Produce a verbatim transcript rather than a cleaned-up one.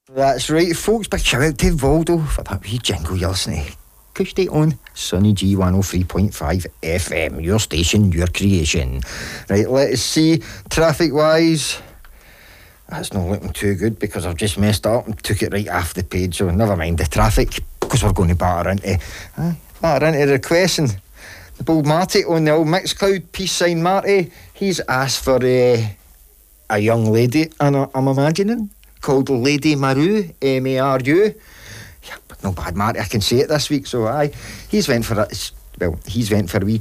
That's right, folks. Big shout out to Voldo for that wee jingle you're listening to. Cushy on Sunny G one oh three point five F M, your station, your creation. Right, let us see. Traffic wise, that's not looking too good because I've just messed up and took it right off the page. So never mind the traffic because we're going to batter into, uh, batter into requests. And the bold Marty on the old Mixcloud, peace sign Marty, he's asked for uh, a young lady, and I'm imagining, called Lady Maru, M A R U. Yeah, but no bad, Marty, I can say it this week, so aye. He's went for a, well, he's went for a wee